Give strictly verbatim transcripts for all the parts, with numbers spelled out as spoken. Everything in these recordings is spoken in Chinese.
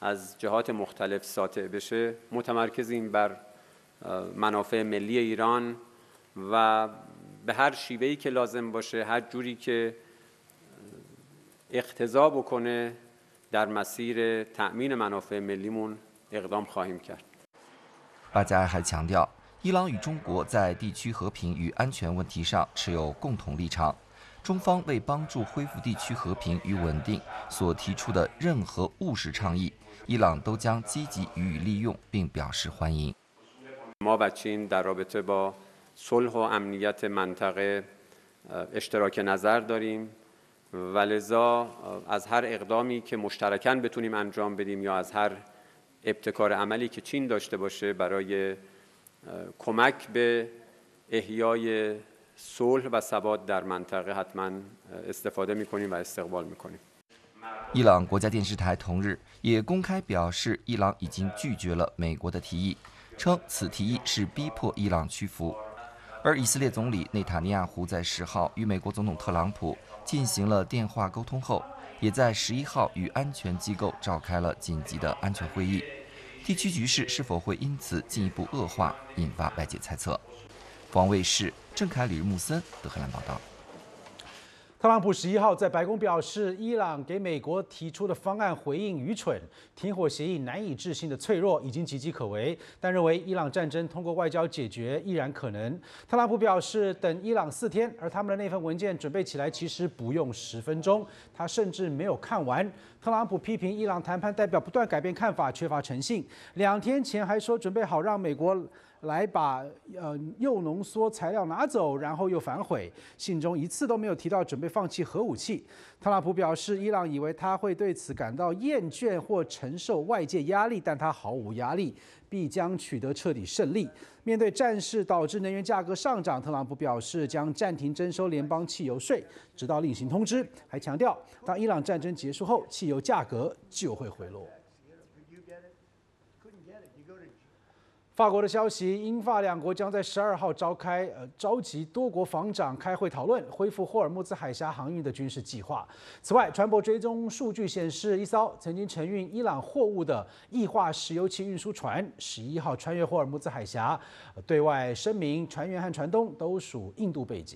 از جهات مختلف ساطع بشه متمرکزیم بر منافع ملی ایران و به هر شیوهی که لازم باشه هر جوری که اقتضا بکنه در مسیر تأمین منافع ملیمون اقدام خواهیم کرد。 巴加还强调，伊朗与中国在地区和平与安全问题上持有共同立场。中方为帮助恢复地区和平与稳定所提出的任何务实倡议，伊朗都将积极予以利用，并表示欢迎。 ما و چین در رابطه با صلح و امنیت منطقه اشتراک نظر داریم و لذا از هر اقدامی که مشترکاً بتونیم انجام بدیم یا از هر ابتکار عملی که چین داشته باشه برای کمک به احیای صلح و ثبات در منطقه حتما استفاده می‌کنیم و استقبال می‌کنیم。 伊朗国家电视台同日也公开表示，伊朗已经拒绝了美国的提议，称此提议是逼迫伊朗屈服。而以色列总理内塔尼亚胡在十号与美国总统特朗普进行了电话沟通后，也在十一号与安全机构召开了紧急的安全会议。地区局势是否会因此进一步恶化，引发外界猜测。王卫视郑凯、李木森德黑兰报道。 特朗普十一号在白宫表示，伊朗给美国提出的方案回应愚蠢，停火协议难以置信的脆弱已经岌岌可危，但认为伊朗战争通过外交解决依然可能。特朗普表示，等伊朗四天，而他们的那份文件准备起来其实不用十分钟，他甚至没有看完。特朗普批评伊朗谈判代表不断改变看法，缺乏诚信。两天前还说准备好让美国来把呃铀浓缩材料拿走，然后又反悔。信中一次都没有提到准备放弃核武器。特朗普表示，伊朗以为他会对此感到厌倦或承受外界压力，但他毫无压力，必将取得彻底胜利。面对战事导致能源价格上涨，特朗普表示将暂停征收联邦汽油税，直到另行通知。还强调，当伊朗战争结束后，汽油价格就会回落。法国的消息，英法两国将在十二号召开呃召集多国防长开会讨论恢复霍尔木兹海峡航运的军事计划。此外，船舶追踪数据显示，一艘曾经承运伊朗货物的液化石油气运输船十一号穿越霍尔木兹海峡，对外声明船员和船东都属印度背景。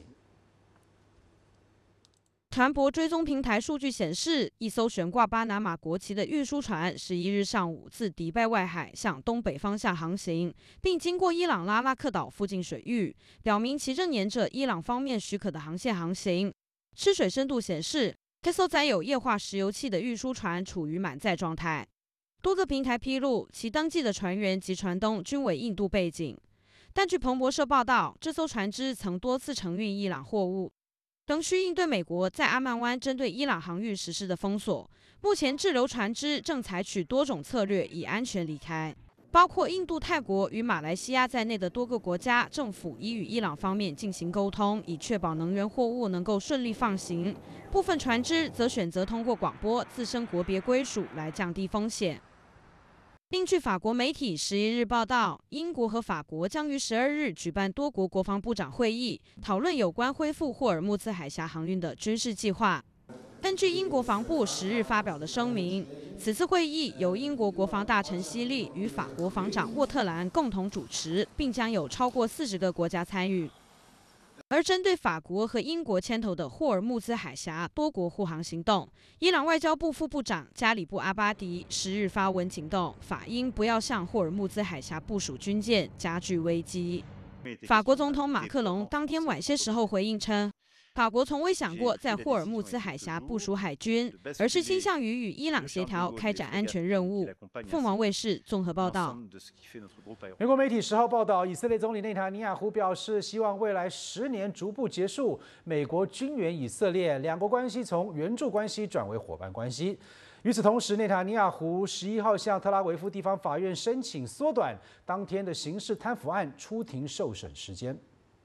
船舶追踪平台数据显示，一艘悬挂巴拿马国旗的运输船十一日上午自迪拜外海向东北方向航行，并经过伊朗拉拉克岛附近水域，表明其正沿着伊朗方面许可的航线航行。吃水深度显示，这艘载有液化石油气的运输船处于满载状态。多个平台披露，其登记的船员及船东均为印度背景。但据彭博社报道，这艘船只曾多次承运伊朗货物。仍需应对美国在阿曼湾针对伊朗航运实施的封锁。目前滞留船只正采取多种策略以安全离开，包括印度、泰国与马来西亚在内的多个国家政府已与伊朗方面进行沟通，以确保能源货物能够顺利放行。部分船只则选择通过广播自身国别归属来降低风险。另据法国媒体十一日报道，英国和法国将于十二日举办多国国防部长会议，讨论有关恢复霍尔木兹海峡航运的军事计划。根据英国防部十日发表的声明，此次会议由英国国防大臣希利与法国防长沃特兰共同主持，并将有超过四十个国家参与。而针对法国和英国牵头的霍尔木兹海峡多国护航行动，伊朗外交部副部长加里布阿巴迪十日发文警告法英不要向霍尔木兹海峡部署军舰，加剧危机。法国总统马克龙当天晚些时候回应称，法国从未想过在霍尔木兹海峡部署海军，而是倾向于与伊朗协调开展安全任务。凤凰卫视综合报道。 美国媒体十号报道，以色列总理内塔尼亚胡表示，希望未来十年逐步结束美国军援以色列，两国关系从援助关系转为伙伴关系。与此同时，内塔尼亚胡十一号向特拉维夫地方法院申请缩短当天的刑事贪腐案出庭受审时间。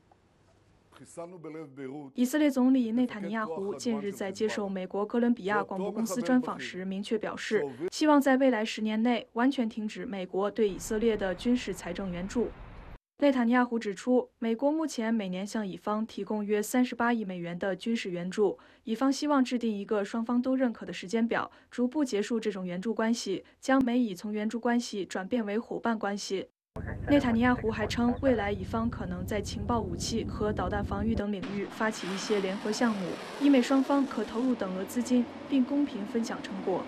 以色列总理内塔尼亚胡近日在接受美国哥伦比亚广播公司专访时，明确表示，希望在未来十年内完全停止美国对以色列的军事财政援助。 内塔尼亚胡指出，美国目前每年向以方提供约三十八亿美元的军事援助，以方希望制定一个双方都认可的时间表，逐步结束这种援助关系，将美以从援助关系转变为伙伴关系。内塔尼亚胡还称，未来以方可能在情报武器和导弹防御等领域发起一些联合项目，以美双方可投入等额资金，并公平分享成果。